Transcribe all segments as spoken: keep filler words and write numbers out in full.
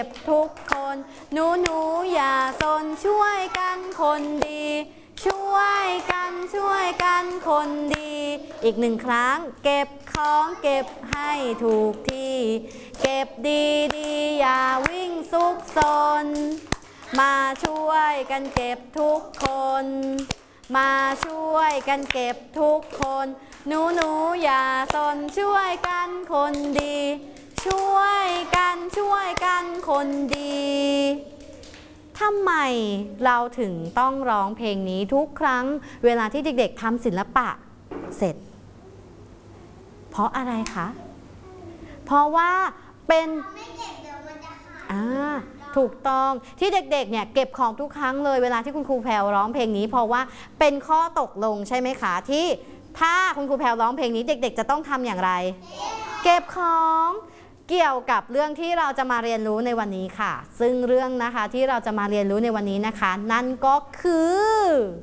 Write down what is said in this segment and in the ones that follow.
ทุกคนหนูหนูอย่าซนช่วยกันคนดี ช่วยกันช่วยกันคนดี อีกหนึ่งครั้งเก็บของเก็บให้ถูกที่เก็บดีดีอย่าวิ่งซุกซนมาช่วยกันเก็บทุกคนมาช่วยกันเก็บทุกคนหนูหนูอย่าซนช่วยกันคนดีช่วยกันช่วยกันคนดีทำไมเราถึงต้องร้องเพลงนี้ทุกครั้งเวลาที่เด็กๆทำศิลปะเสร็จเพราะอะไรคะเพราะว่าเป็นอ่าถูกต้องที่เด็กๆเนี่ยเก็บของทุกครั้งเลยเวลาที่คุณครูแพรวร้องเพลงนี้เพราะว่าเป็นข้อตกลงใช่ไหมคะที่ถ้าคุณครูแพรวร้องเพลงนี้เด็กๆจะต้องทำอย่างไรเก็บของเกี่ยวกับเรื่องที่เราจะมาเรียนรู้ในวันนี้ค่ะซึ่งเรื่องนะคะที่เราจะมาเรียนรู้ในวันนี้นะคะนั่นก็คือ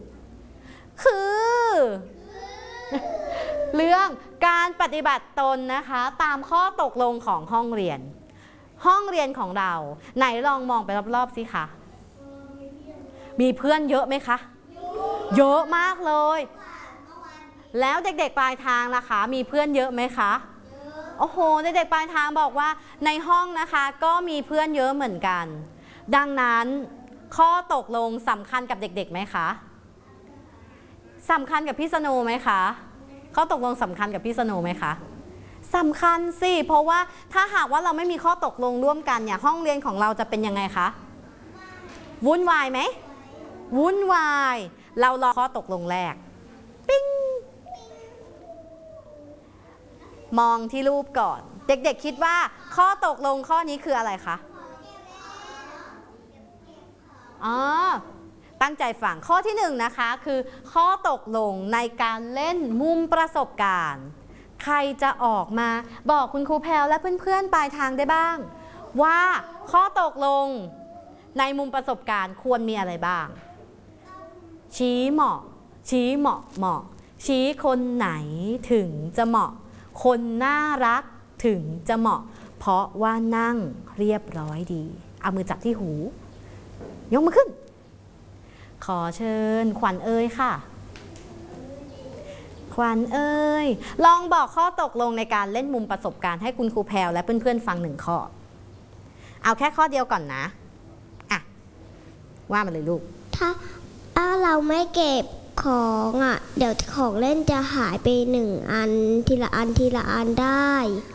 คือเรื่องการปฏิบัติตนนะคะตามข้อตกลงของห้องเรียนห้องเรียนของเราไหนลองมองไปรอบๆสิคะมีเพื่อนเยอะไหมคะเยอะมากเลยแล้วเด็กๆปลายทางล่ะคะมีเพื่อนเยอะไหมคะโอ้โหเด็กๆปลายทางบอกว่าในห้องนะคะก็มีเพื่อนเยอะเหมือนกันดังนั้นข้อตกลงสำคัญกับเด็กๆไหมคะสำคัญกับพี่สโนไหมคะข้อตกลงสำคัญกับพี่สโนไหมคะสำคัญสิเพราะว่าถ้าหากว่าเราไม่มีข้อตกลงร่วมกันเนี่ยห้องเรียนของเราจะเป็นยังไงคะวุ่นวายไหมวุ่นวายเรารอข้อตกลงแรกปิ๊งมองที่รูปก่อนเด็กๆคิดว่าข้อตกลงข้อนี้คืออะไรคะอ๋อตั้งใจฟังข้อที่หนึ่งนะคะคือข้อตกลงในการเล่นมุมประสบการณ์ใครจะออกมาบอกคุณครูแพรวและเพื่อนๆปลายทางได้บ้างว่าข้อตกลงในมุมประสบการณ์ควรมีอะไรบ้างชี้เหมาะชี้เหมาะเหมาะชี้คนไหนถึงจะเหมาะคนน่ารักถึงจะเหมาะเพราะว่านั่งเรียบร้อยดีเอามือจับที่หูยกมือขึ้นขอเชิญขวัญเอ่ยค่ะขวัญเอ่ยลองบอกข้อตกลงในการเล่นมุมประสบการณ์ให้คุณครูแพรวและเพื่อนๆฟังหนึ่งข้อเอาแค่ข้อเดียวก่อนนะอ่ะว่ามาเลยลูกถ้าถ้าเราไม่เก็บของอ่ะเดี๋ยวของเล่นจะหายไปหนึ่งอันทีละอันทีละอันได้